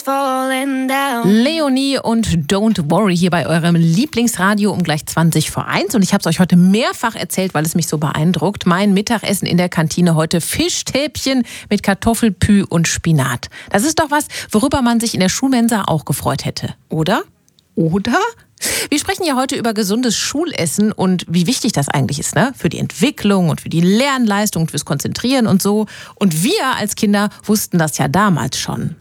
falling down. Leonie und Don't Worry hier bei eurem Lieblingsradio um gleich 1:20. Und ich habe es euch heute mehrfach erzählt, weil es mich so beeindruckt. Mein Mittagessen in der Kantine heute: Fischstäbchen mit Kartoffelpü und Spinat. Das ist doch was, worüber man sich in der Schulmensa auch gefreut hätte, oder? Oder? Wir sprechen ja heute über gesundes Schulessen und wie wichtig das eigentlich ist, ne? Für die Entwicklung und für die Lernleistung, fürs Konzentrieren und so. Und wir als Kinder wussten das ja damals schon.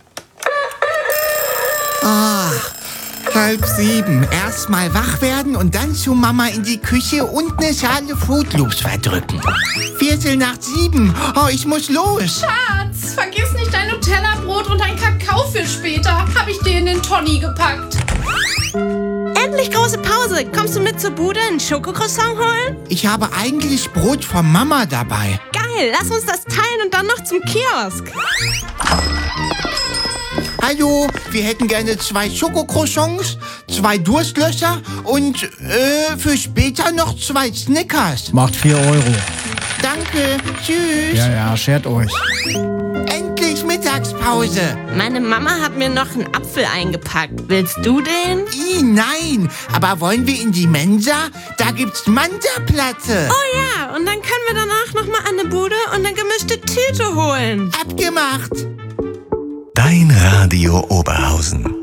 6:30. Erstmal wach werden und dann zu Mama in die Küche und eine Schale Fruit Loops verdrücken. 6:45. Oh, ich muss los. Schatz, vergiss nicht dein Nutella-Brot und dein Kakao für später. Hab ich dir in den Tonny gepackt. Endlich große Pause. Kommst du mit zur Bude ein Schokocroissant holen? Ich habe eigentlich Brot von Mama dabei. Geil, lass uns das teilen und dann noch zum Kiosk. Hallo, wir hätten gerne 2 Schokocroissants, 2 Durstlöscher und für später noch 2 Snickers. Macht 4 Euro. Danke, tschüss. Ja, schert euch. Endlich Mittagspause. Meine Mama hat mir noch einen Apfel eingepackt. Willst du den? Nein, aber wollen wir in die Mensa? Da gibt's Mansaplatte. Oh ja, und dann können wir danach nochmal an eine Bude und eine gemischte Tüte holen. Abgemacht. Dein Radio Oberhausen.